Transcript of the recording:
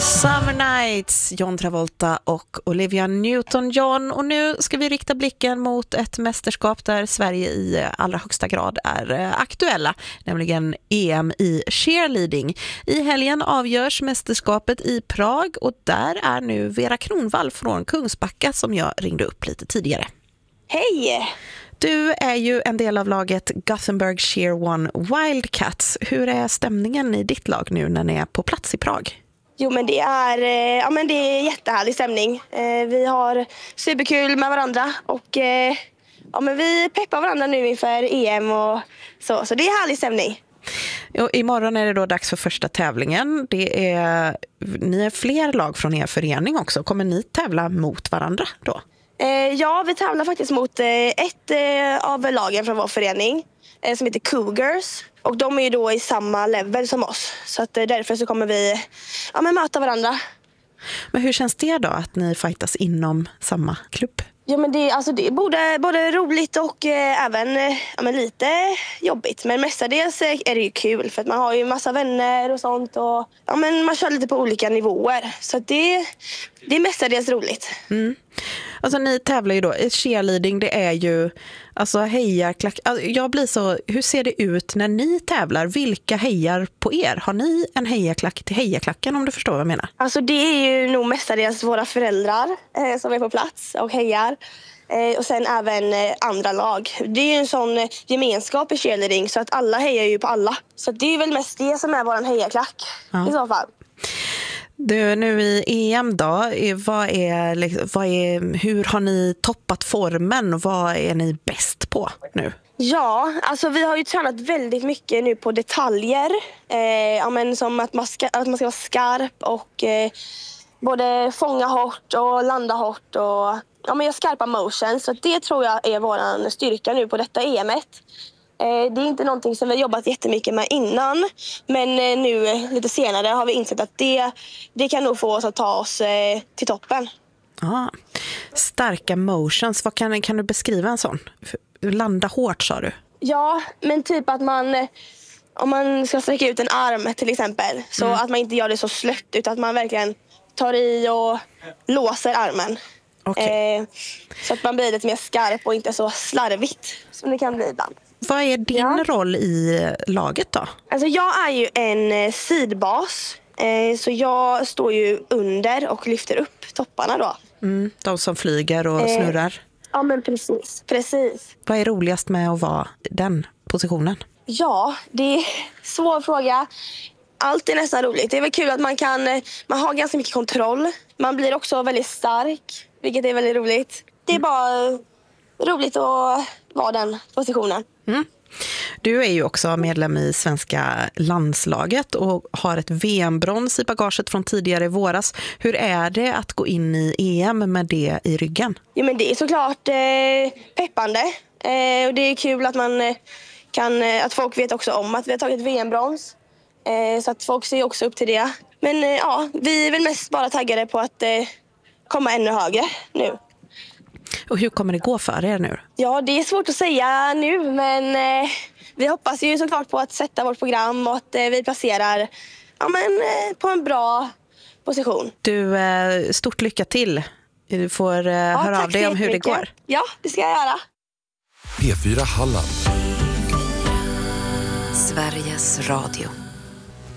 Summer Nights, John Travolta och Olivia Newton-John. Och nu ska vi rikta blicken mot ett mästerskap där Sverige i allra högsta grad är aktuella, nämligen EM i cheerleading. I helgen avgörs mästerskapet i Prag och där är nu Vera Kronvall från Kungsbacka som jag ringde upp lite tidigare. Hej! Du är ju en del av laget Gothenburg Cheer One Wildcats. Hur är stämningen i ditt lag nu när ni är på plats i Prag? Jo, men det är jättehärlig stämning. Vi har superkul med varandra och vi peppar varandra nu inför EM och så det är härlig stämning. Och imorgon är det då dags för första tävlingen. Ni är fler lag från er förening också. Kommer ni tävla mot varandra då? Ja, vi tävlar faktiskt mot ett av lagen från vår förening som heter Cougars. Och de är ju då i samma level som oss. Så att därför så kommer vi möta varandra. Men hur känns det då att ni fightas inom samma klubb? Ja, men det är både roligt och även lite jobbigt. Men mestadels är det ju kul för att man har ju massa vänner och sånt. Och man kör lite på olika nivåer. Så att det är mestadels roligt. Mm. Alltså ni tävlar ju då, cheerleading det är ju hejarklack. Jag blir så, hur ser det ut när ni tävlar? Vilka hejar på er? Har ni en hejaklack till hejaklacken om du förstår vad jag menar? Alltså det är ju nog mestadels våra föräldrar som är på plats och hejar. Och sen även andra lag. Det är ju en sån gemenskap i cheerleading så att alla hejar ju på alla. Så det är väl mest det som är våran hejaklack i så fall. Du, nu i EM då, hur har ni toppat formen och vad är ni bäst på nu? Ja, alltså vi har ju tränat väldigt mycket nu på detaljer. Som att man ska vara skarp och både fånga hårt och landa hårt och göra skarpa motions. Så det tror jag är vår styrka nu på detta EM:et. Det är inte någonting som vi har jobbat jättemycket med innan. Men nu lite senare har vi insett att det kan nog få oss att ta oss till toppen. Starka motions, vad kan du beskriva en sån? Landa hårt sa du. Ja, men typ att om man ska sträcka ut en arm till exempel. Så att man inte gör det så slött utan att man verkligen tar i och låser armen. Okay. Så att man blir lite mer skarp och inte så slarvigt som det kan bli ibland. Vad är din roll i laget då? Alltså jag är ju en sidbas. Så jag står ju under och lyfter upp topparna då. De som flyger och snurrar. Ja, men precis. Vad är roligast med att vara den positionen? Ja, det är en svår fråga. Allt är nästan roligt. Det är väl kul att man har ganska mycket kontroll. Man blir också väldigt stark, vilket är väldigt roligt. Det är bara roligt att vara den positionen. Du är ju också medlem i svenska landslaget och har ett VM-brons i bagaget från tidigare i våras. Hur är det att gå in i EM med det i ryggen? Ja, men det är såklart peppande. Och det är kul att att folk vet också om att vi har tagit VM-brons. Så att folk ser också upp till det. Men vi är väl mest bara taggade på att komma ännu högre nu. Och hur kommer det gå för er nu? Ja, det är svårt att säga nu, men vi hoppas ju såklart på att sätta vårt program och att vi placerar på en bra position. Du, stort lycka till. Du får höra av dig om hur det går. Ja, det ska jag göra. P4 Halland. Sveriges Radio.